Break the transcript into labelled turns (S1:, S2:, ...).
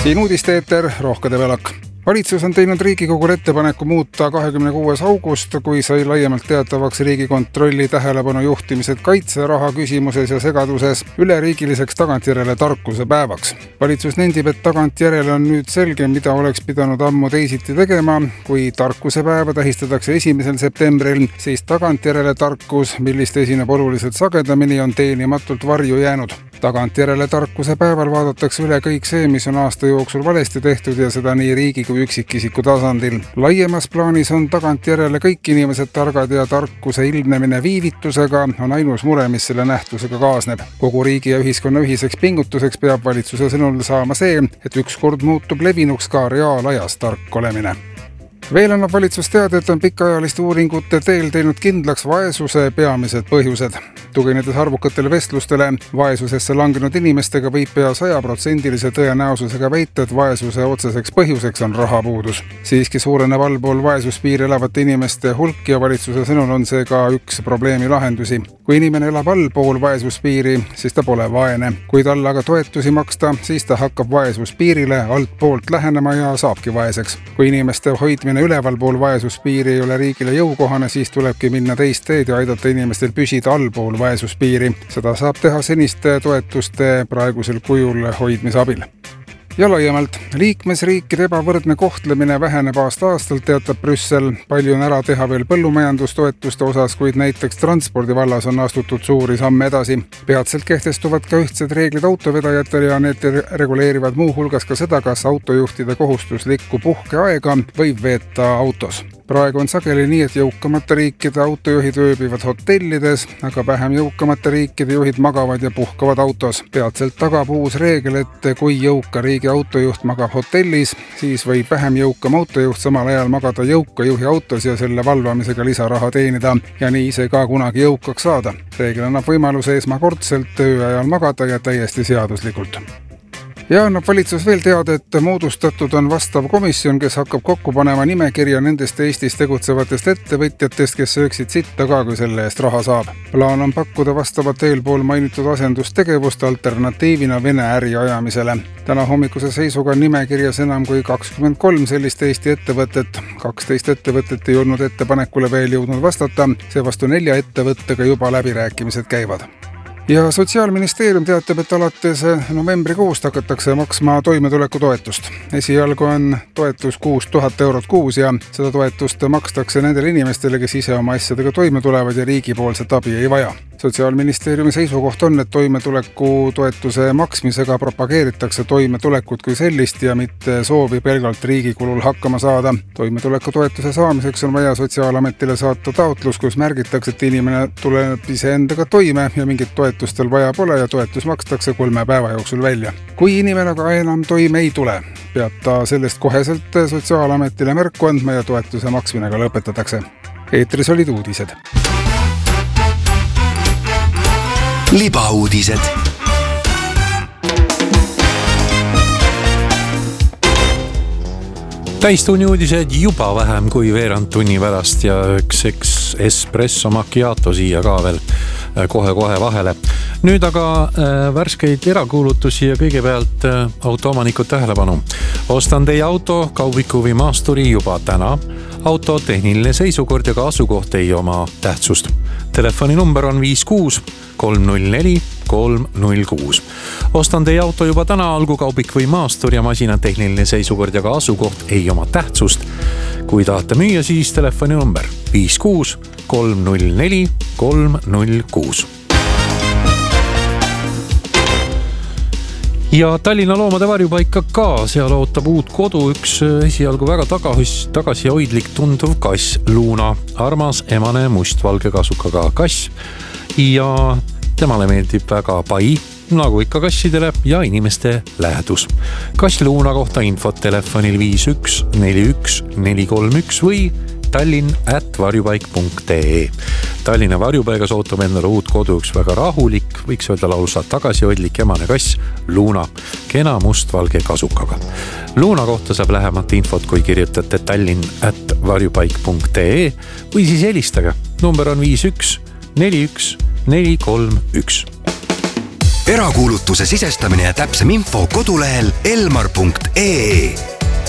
S1: Siin uudisteeter, Rohkede Velak. Valitsus on teinud Riigikogule ettepaneku muuta 26. august, kui sai laiemalt teatavaks Riigikontrolli tähelepanu juhtimised kaitseraha küsimuses ja segaduses üleriigiliseks tagantjärele tarkuse päevaks. Valitsus nendib, et tagantjärele on nüüd selge, mida oleks pidanud ammu teisiti tegema. Kui tarkuse päeva tähistatakse 1. septembril, siis tagantjärele tarkus, millist esineb oluliselt sagedamini, on teenimatult varju jäänud. Tagantjärele tarkuse päeval vaadatakse üle kõik see, mis on aasta jooksul valesti tehtud ja seda nii riigi kui üksikisiku tasandil. Laiemas plaanis on tagantjärele kõik inimesed targad ja tarkuse ilmnemine viivitusega on ainus mure, mis selle nähtusega kaasneb. Kogu riigi ja ühiskonna ühiseks pingutuseks peab valitsuse sõnul saama see, et ükskord muutub levinuks ka reaalajas tark olemine. Veel annab valitsus teada, et on pikaajaliste uuringute teel teinud kindlaks vaesuse peamised põhjused. Tuginedes arvukatele vestlustele vaesusesse langenud inimestega võib pea 100% tõenäosusega väita, et vaesuse otseseks põhjuseks on rahapuudus. Siiski suureneb allpool vaesuspiiri elavate inimeste hulk ja valitsuse sõnul on see ka üks probleemi lahendusi. Kui inimene elab allpool vaesuspiiri, siis ta pole vaene. Kui talle aga toetusi maksta, siis ta hakkab vaesuspiirile altpoolt lähenema ja saabki vaeseks. Kui inimeste hoidmine ülevalpool vaesuspiiri ei ole riigile jõukohane, siis tulebki minna teist teed ja aidata inimestel püsida allpool vaesuspiiri. Seda saab teha seniste toetuste praegusel kujul hoidmise abil. Ja laiemalt, liikmesriikide ebavõrdne kohtlemine väheneb aasta-aastalt, teatab Brüssel. Palju on ära teha veel põllumajandustoetuste osas, kuid näiteks transpordi vallas on astutud suuri samme edasi. Peatselt kehtestuvad ka ühtsed reeglid autovedajatele ja need reguleerivad muu hulgas ka seda, kas autojuhtide kohustuslikku puhkeaega võib veeta autos. Praegu on sageli nii, et jõukamate riikide autojuhid ööbivad hotellides, aga vähem jõukamate riikide juhid magavad ja puhkavad autos. Peatselt tagab uus reegel, et kui jõuka riigi autojuht magab hotellis, siis võib vähem jõukam autojuht samal ajal magada jõuka juhi autos ja selle valvamisega lisaraha teenida ja nii ise ka kunagi jõukaks saada. Reegel annab võimaluse esmakordselt ööajal magada ja täiesti seaduslikult. Ja annab valitsus veel teada, et moodustatud on vastav komisjon, kes hakkab kokku panema nimekirja nendest Eestis tegutsevatest ettevõtjatest, kes sööksid sitta ka, kui selle eest raha saab. Plaan on pakkuda vastavat eelpool mainitud asendustegevust alternatiivina Vene äri ajamisele. Täna hommikuse seisuga on nimekirjas enam kui 23 sellist Eesti ettevõtet. 12 ettevõtet ei olnud ettepanekule veel jõudnud vastata, seevastu 4 ettevõttega juba läbirääkimised käivad. Ja Sotsiaalministeerium teatab, et alates novembrikuust hakatakse maksma toimetulekutoetust. Esialgu on toetus 6000 eurot kuus ja seda toetust makstakse nendele inimestele, kes ise oma asjadega toime tulevad ja riigipoolset abi ei vaja. Sotsiaalministeeriumi seisukoht on, et toimetulekutoetuse maksmisega propageeritakse toimetulekut kui sellist ja mitte soovi pelgalt riigikulul hakkama saada. Toimetulekutoetuse saamiseks on vaja Sotsiaalametile saata taotlus, kus märgitakse, et inimene tuleb iseendaga toime ja mingit toetustel vaja pole ja toetus makstakse 3 päeva jooksul välja. Kui inimene aga enam toime ei tule, peab ta sellest koheselt Sotsiaalametile märku andma ja toetuse maksmine ka lõpetatakse. Eetris olid uudised.
S2: Libauudised. Täistunni uudised juba vähem kui veerand tunni pärast ja üks espresso macchiato siia ka veel kohe vahele. Nüüd aga värskeid erakuulutusi ja kõigepealt autoomanikud tähelepanu. Ostan teie auto Kaubiku või Maasturi juba täna. Auto tehniline seisukord ja ka asukoht ei oma tähtsust. Telefoninumber on 56 304 306. Ostan teie auto juba täna, olgu Kaubik või Maastur ja masina tehniline seisukord ja ka asukoht ei oma tähtsust. Kui tahate müüa, siis telefoninumber 56 304 306. Ja Tallinna loomade varjupaika ka, seal ootab uut kodu üks esialgu väga tagasihoidlik tunduv kass Luna, armas emane mustvalge kasukaga kass ja temale meeldib väga pai, nagu ikka kassidele ja inimeste lähedus. Kass Luna kohta infot telefonil 51 41 431 või tallinn@varjupaik.ee. Tallinna varjupaigas ootab endale uut kodu üks väga rahulik, võiks öelda lausa tagasihoidlik emane kass Luna, kena mustvalge kasukaga. Luna kohta saab lähemat infot, kui kirjutate tallinn@varjupaik.ee või siis helistage. Number on 51 41 431.
S3: erakuulutuse sisestamine ja täpsem info kodulehel elmar.ee.